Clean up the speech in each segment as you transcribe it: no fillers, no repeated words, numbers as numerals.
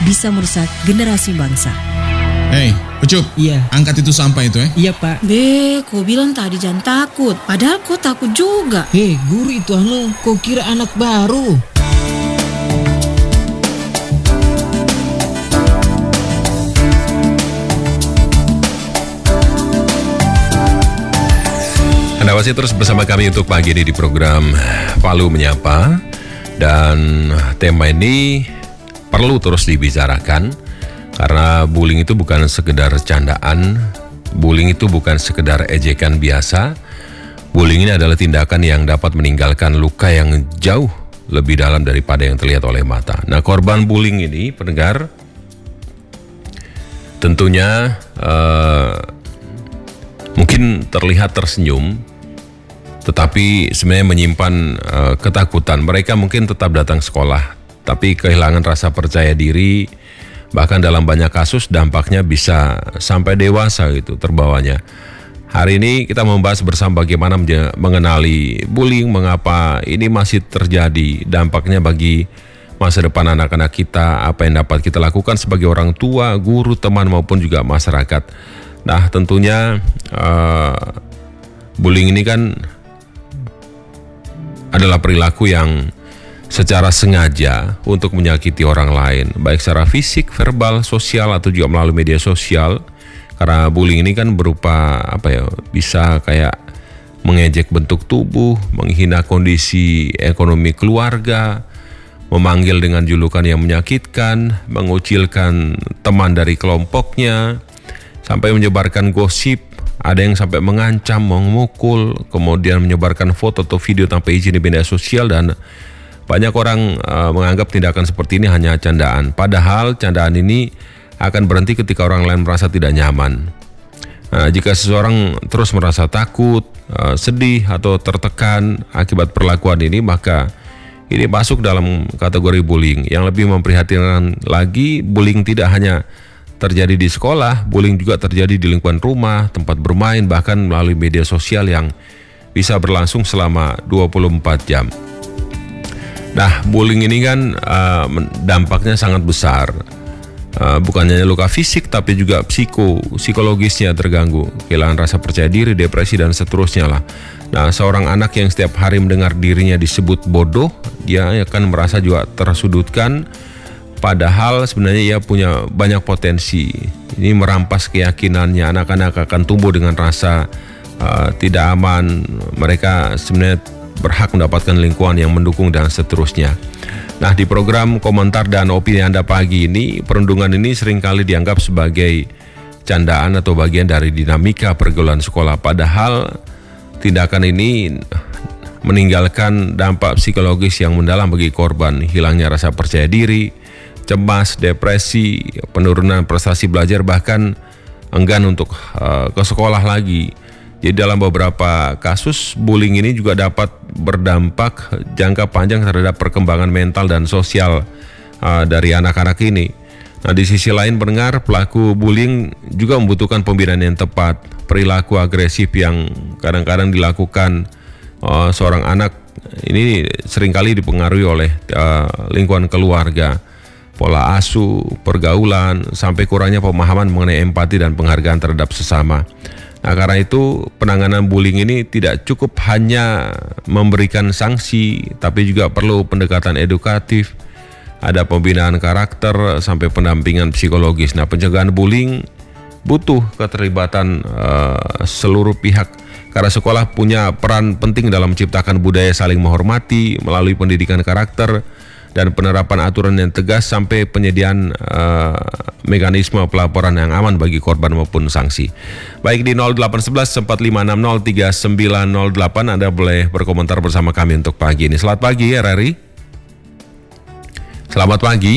bisa merusak generasi bangsa. Hei, Ucup, Iya. angkat itu sampah itu ya. Iya Pak. Be, kau bilang tadi jangan takut. Padahal kau takut juga. Hei guru itu kau kira anak baru? Anda masih terus bersama kami untuk pagi ini di program Palu Menyapa. Dan tema ini perlu terus dibicarakan karena bullying itu bukan sekedar candaan, bullying itu bukan sekedar ejekan biasa. Bullying ini adalah tindakan yang dapat meninggalkan luka yang jauh lebih dalam daripada yang terlihat oleh mata. Nah, korban bullying ini, pendengar, tentunya mungkin terlihat tersenyum, tetapi sebenarnya menyimpan ketakutan. Mereka mungkin tetap datang sekolah, tapi kehilangan rasa percaya diri. Bahkan dalam banyak kasus dampaknya bisa sampai dewasa gitu terbawanya. Hari ini kita membahas bersama bagaimana mengenali bullying, mengapa ini masih terjadi, dampaknya bagi masa depan anak-anak kita, apa yang dapat kita lakukan sebagai orang tua, guru, teman maupun juga masyarakat. Nah, tentunya bullying ini kan adalah perilaku yang secara sengaja untuk menyakiti orang lain, baik secara fisik, verbal, sosial, atau juga melalui media sosial. Karena bullying ini kan berupa bisa kayak mengejek bentuk tubuh, menghina kondisi ekonomi keluarga, memanggil dengan julukan yang menyakitkan, mengucilkan teman dari kelompoknya, sampai menyebarkan gosip. Ada yang sampai mengancam, memukul, kemudian menyebarkan foto atau video tanpa izin di media sosial, dan banyak orang menganggap tindakan seperti ini hanya candaan. Padahal candaan ini akan berhenti ketika orang lain merasa tidak nyaman. Nah, jika seseorang terus merasa takut, sedih atau tertekan akibat perlakuan ini, maka ini masuk dalam kategori bullying. Yang lebih memprihatinkan lagi, bullying tidak hanya terjadi di sekolah, bullying juga terjadi di lingkungan rumah, tempat bermain, bahkan melalui media sosial yang bisa berlangsung selama 24 jam. Nah, bullying ini kan dampaknya sangat besar. Bukan hanya luka fisik, tapi juga psikologisnya terganggu, kehilangan rasa percaya diri, depresi, dan seterusnya lah. Nah, seorang anak yang setiap hari mendengar dirinya disebut bodoh, dia akan merasa juga tersudutkan. Padahal sebenarnya ia punya banyak potensi. Ini merampas keyakinannya. Anak-anak akan tumbuh dengan rasa tidak aman. Mereka sebenarnya berhak mendapatkan lingkungan yang mendukung dan seterusnya. Nah, di program komentar dan opini Anda pagi ini, perundungan ini seringkali dianggap sebagai candaan atau bagian dari dinamika pergaulan sekolah. Padahal tindakan ini meninggalkan dampak psikologis yang mendalam bagi korban, hilangnya rasa percaya diri, cemas, depresi, penurunan prestasi belajar, bahkan enggan untuk ke sekolah lagi. Jadi dalam beberapa kasus, bullying ini juga dapat berdampak jangka panjang terhadap perkembangan mental dan sosial dari anak-anak ini. Nah, di sisi lain, pendengar, pelaku bullying juga membutuhkan pembinaan yang tepat. Perilaku agresif yang kadang-kadang dilakukan seorang anak ini seringkali dipengaruhi oleh lingkungan keluarga, pola asuh, pergaulan, sampai kurangnya pemahaman mengenai empati dan penghargaan terhadap sesama. Nah, karena itu penanganan bullying ini tidak cukup hanya memberikan sanksi, tapi juga perlu pendekatan edukatif, ada pembinaan karakter, sampai pendampingan psikologis. Nah, pencegahan bullying butuh keterlibatan seluruh pihak, karena sekolah punya peran penting dalam menciptakan budaya saling menghormati melalui pendidikan karakter dan penerapan aturan yang tegas, sampai penyediaan mekanisme pelaporan yang aman bagi korban maupun sanksi. Baik, di 0811 4560 3908 Anda boleh berkomentar bersama kami untuk pagi ini. Selamat pagi ya, Rari. Selamat pagi.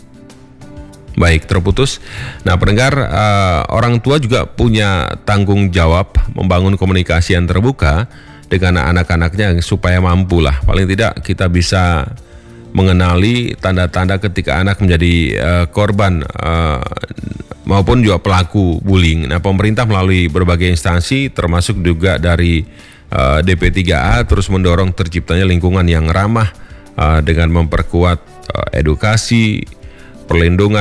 Baik, terputus. Nah, pendengar, orang tua juga punya tanggung jawab membangun komunikasi yang terbuka dengan anak-anaknya supaya mampu lah. Paling tidak kita bisa mengenali tanda-tanda ketika anak menjadi korban maupun juga pelaku bullying. Nah, pemerintah melalui berbagai instansi termasuk juga dari DP3A terus mendorong terciptanya lingkungan yang ramah dengan memperkuat edukasi, perlindungan